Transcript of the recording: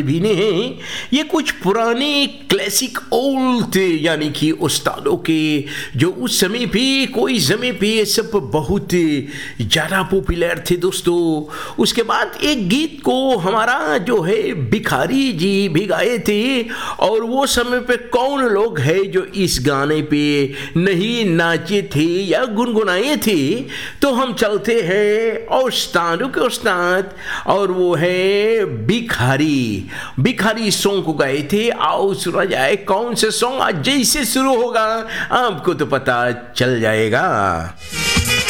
भी नहीं, ये कुछ पुराने क्लासिक ओल्ड थे, यानी कि उस्तादों के, जो उस समय पे कोई समय पे ये सब बहुत ज़्यादा पॉपुलर थे दोस्तों। उसके बाद एक गीत को हमारा जो है भिखारी जी भी गाए थे, और वो समय पे कौन लोग हैं जो इस गाने पे नहीं नाचे थे या गुनगुनाए थे। तो हम चलते हैं उस्तादों के उस्ताद, और वो है भिखारी। भिखारी सॉन्ग को गाए थे। आओ सुना जाए कौन से सॉन्ग आज जैसे शुरू होगा आपको तो पता चल जाएगा।